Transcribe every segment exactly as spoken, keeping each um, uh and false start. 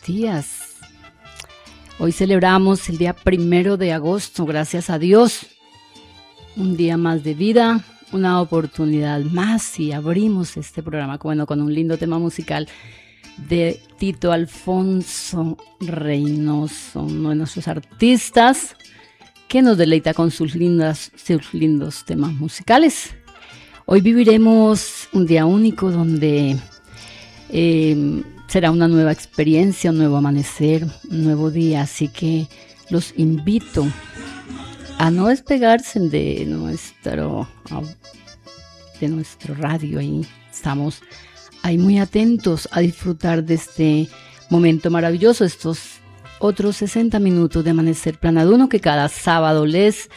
días. Hoy celebramos el día primero de agosto, gracias a Dios. Un día más de vida, una oportunidad más y abrimos este programa bueno, con un lindo tema musical de Tito Alfonso Reynoso, uno de nuestros artistas que nos deleita con sus, lindas, sus lindos temas musicales. Hoy viviremos un día único donde eh, será una nueva experiencia, un nuevo amanecer, un nuevo día, así que los invito a no despegarse de nuestro, de nuestro radio. Ahí estamos ahí muy atentos a disfrutar de este momento maravilloso, estos otros sesenta minutos de Amanecer Planaduno que cada sábado les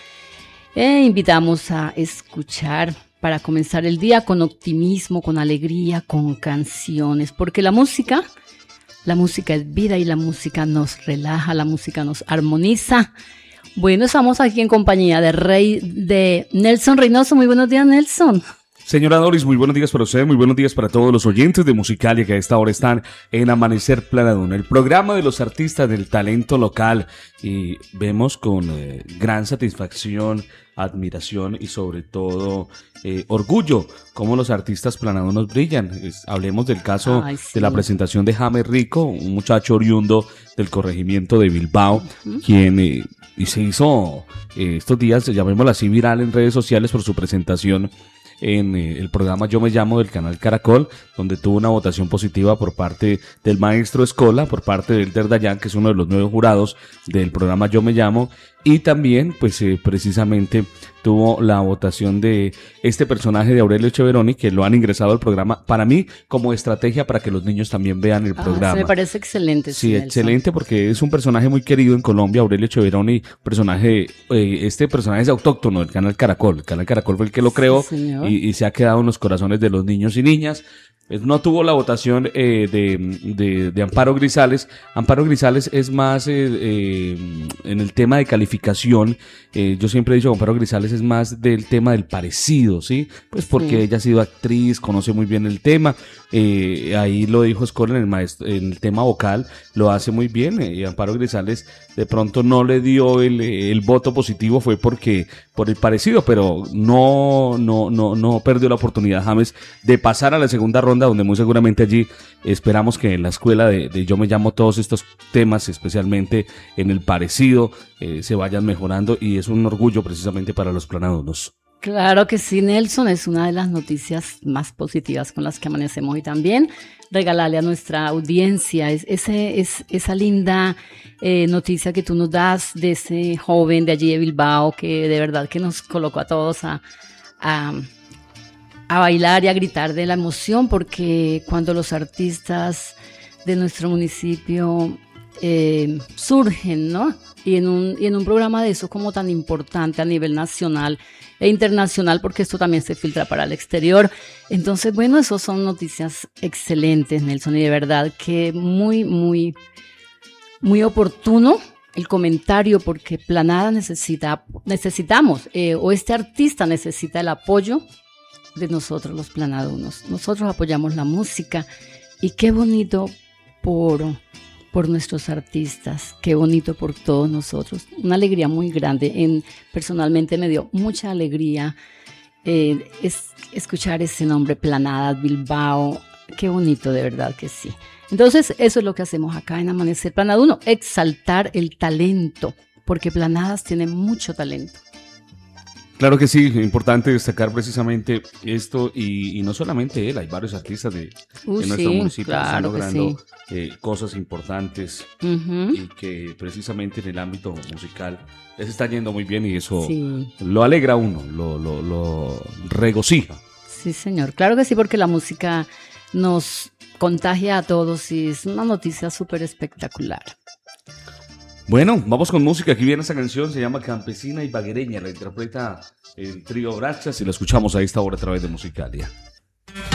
eh, invitamos a escuchar para comenzar el día con optimismo, con alegría, con canciones, porque la música, la música es vida y la música nos relaja, la música nos armoniza. Bueno, estamos aquí en compañía de Rey, de Nelson Reynoso. Muy buenos días, Nelson. Señora Doris, muy buenos días para usted, muy buenos días para todos los oyentes de Musicalia que a esta hora están en Amanecer Planaduno, el programa de los artistas del talento local, y vemos con eh, gran satisfacción, admiración y sobre todo eh, orgullo cómo los artistas planadunos brillan. Es, hablemos del caso Ay, sí. de la presentación de James Rico, un muchacho oriundo del corregimiento de Bilbao, uh-huh. quien eh, y se hizo eh, estos días, llamémoslo así, viral en redes sociales por su presentación en eh, el programa Yo Me Llamo del canal Caracol, donde tuvo una votación positiva por parte del maestro Escola, por parte del Elder Dayan, que es uno de los nueve jurados del programa Yo Me Llamo, y también pues eh, precisamente tuvo la votación de este personaje de Aurelio Echeveroni, que lo han ingresado al programa, para mí, como estrategia para que los niños también vean el ah, programa. Me parece excelente. Sí, Nelson. Excelente, porque es un personaje muy querido en Colombia, Aurelio Echeveroni, personaje, eh, este personaje es autóctono del canal Caracol, el canal Caracol fue el que lo creó, sí, y, y se ha quedado en los corazones de los niños y niñas. No tuvo la votación eh, de, de, de Amparo Grisales. Amparo Grisales es más eh, eh, en el tema de calificación. Eh, yo siempre he dicho que Amparo Grisales es más del tema del parecido, ¿sí? Pues porque sí. ella ha sido actriz, conoce muy bien el tema. Eh, ahí lo dijo Escola en el, maestro, en el tema vocal, lo hace muy bien. Y eh, Amparo Grisales de pronto no le dio el, el voto positivo, fue porque por el parecido, pero no, no, no, no perdió la oportunidad James de pasar a la segunda ronda, donde muy seguramente allí esperamos que en la escuela de, de Yo Me Llamo todos estos temas, especialmente en el parecido, eh, se vayan mejorando, y es un orgullo precisamente para los planadunos. Claro que sí, Nelson, es una de las noticias más positivas con las que amanecemos, y también regalarle a nuestra audiencia es, ese, es, esa linda eh, noticia que tú nos das de ese joven de allí de Bilbao que de verdad que nos colocó a todos a... a a bailar y a gritar de la emoción, porque cuando los artistas de nuestro municipio eh, surgen, ¿no? Y en, un, y en un programa de eso como tan importante a nivel nacional e internacional, porque esto también se filtra para el exterior. Entonces, bueno, eso son noticias excelentes, Nelson, y de verdad que muy, muy, muy oportuno el comentario, porque Planada necesita, necesitamos, eh, o este artista necesita el apoyo de nosotros los planadunos. Nosotros apoyamos la música, y qué bonito por, por nuestros artistas, qué bonito por todos nosotros. Una alegría muy grande. En, personalmente me dio mucha alegría eh, es, escuchar ese nombre, Planada, Bilbao. Qué bonito, de verdad que sí. Entonces, eso es lo que hacemos acá en Amanecer Planaduno, exaltar el talento, porque Planadas tiene mucho talento. Claro que sí, importante destacar precisamente esto, y, y no solamente él, hay varios artistas de, uh, de nuestro sí, municipio claro que están logrando sí. eh, cosas importantes uh-huh. y que precisamente en el ámbito musical les está yendo muy bien, y eso sí. lo alegra a uno, lo, lo, lo regocija. Sí, señor, claro que sí, porque la música nos contagia a todos y es una noticia súper espectacular. Bueno, vamos con música. Aquí viene esta canción, se llama Campesina y Baguereña, la interpreta el trío Brachas y la escuchamos a esta hora a través de Musicalia.